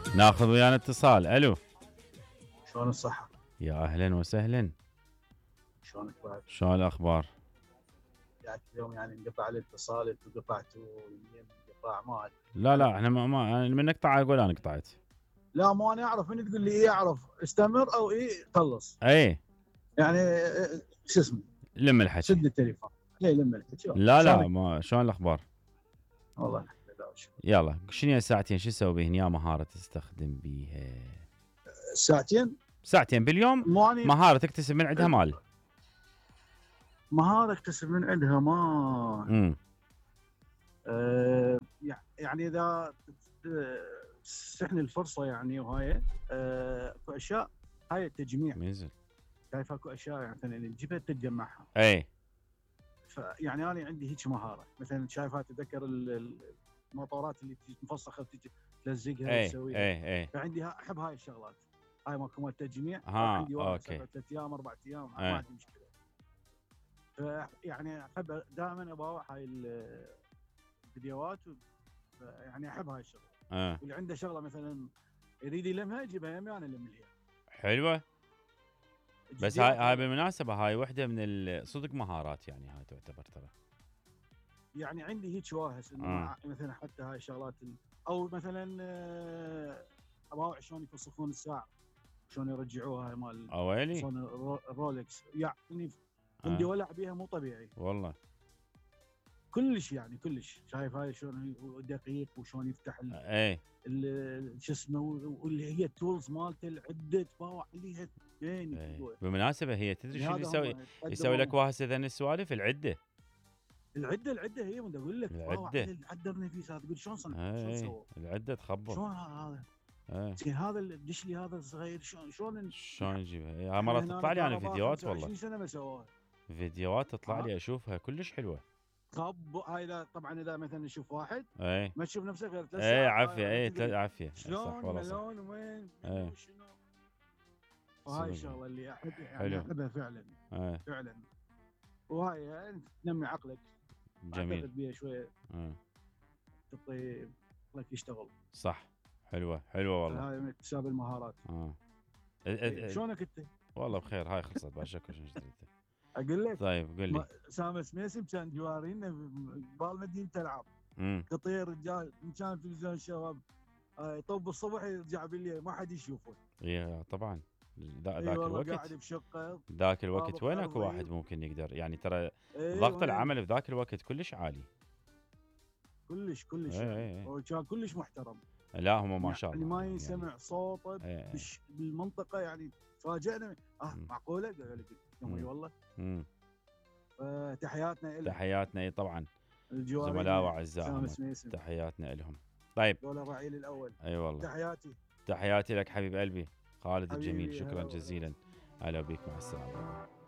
ناخذ ويانا اتصال. الو. شلون الصحة؟ يا اهلا وسهلا. شلونك بعد؟ شلون الاخبار؟ يعني اليوم يعني انقطع الاتصال، انتم قطعتوا يمين انقطاع ما أدري. لا احنا ما من نقطع اقول انا قطعت. لا ما انا اعرف، من تقول لي ايه اعرف استمر او ايه خلص. اي يعني شو اسمه، لم الحكي. سد التليفون. ايه لما الحكي. لا ما شلون الاخبار؟ والله الحمد لله والشكر. يلا شنو ساعتين شو تسوي بهن؟ يا مهاره تستخدم بيها ساعتين ساعتين باليوم. ماني مهاره تكتسب من عندها مال. مهارة اكتسب من عندها ما يعني اذا تسحني الفرصة يعني، وهاي اكو اشياء، هاي التجميع. منزل. شايف اكو اشياء يعني مثلا تجيبها تتجمعها. اي يعني انا عندي هيك مهاره، مثلا شايفها تتذكر الموتورات اللي مفسخه تلزقها وتسويها. اي فعندي احب هاي الشغلات، هاي ماكو مال تجميع. عندي اوكي 3 ايام 4 ايام ما عندي مشكله. يعني احب دائما اباوع هاي الفيديوهات يعني احب هاي الشغله. واللي عنده شغله مثلا يريد يلمها يجيبها يمي انا الم لي. حلوه. بس هاي بالمناسبه هاي وحده من صدق مهارات، يعني هاي تعتبر ترى. يعني عندي هيك واهس انه مثلا حتى هاي الشغلات او مثلا اباوع شلون يفسخون الساعه، شلون يرجعوها مال اويلي شلون الرولكس. يعني عندي ولع بيها مو طبيعي والله. كلش يعني كلش. شايف هاي شلون دقيق وشلون يفتح شو اسمه، واللي هي التولز مالته العده تباوع عليها يعني. بالمناسبه هي تدري شو يسوي لك واهس اذا السوالف العده هي من اقول لك العده النفيسه. تقول شلون سووا العده تخبط شلون هذا. زين هذا الدش لي هذا الصغير شلون يجيبها. هاي مره تطلع لي انا فيديوهات والله. 20 سنه ما سووها. فيديوهات تطلع لي اشوفها كلش حلوه. هاي طبعا اذا مثلا نشوف واحد ما تشوف نفسك غير 3 ساعات. عافيه عافيه. شلون ملون وين شنو. وهاي الشغله اللي احب يعني احبها فعلا. فعلا. وهاي يعني تنمي عقلك. جميل. بيها شويه تعطي عقلك يشتغل. صح. حلوه والله. هاي من اكتساب المهارات. شلونك انت؟ والله بخير. هاي خلصت باشكر. شنو جديد اقول لك. طيب قول لي. سامي سميسم كان جوارينا بالمدينه تلعب. قطير رجال كان في تلفزيون الشباب يطب الصبح يرجع بالليل ما حد يشوفه. اي طبعا. ذاك الوقت قاعد بشقه. ذاك الوقت وين اكو واحد ممكن يقدر يعني ترى ضغط العمل في ذاك الوقت كلش عالي. كلش يعني. وكان كلش محترم. لا هم ما شاء الله يعني ما يسمع صوته بالمنطقه يعني. فاجئنا. معقوله؟ قال لك والله. تحياتنا لهم. تحياتنا طبعا. زملاء واعزاء تحياتنا لهم. طيب دول الرعيل الاول. اي والله. تحياتي لك حبيب قلبي خالد الجميل. شكرا جزيلا. اهلا بك. مع السلامه.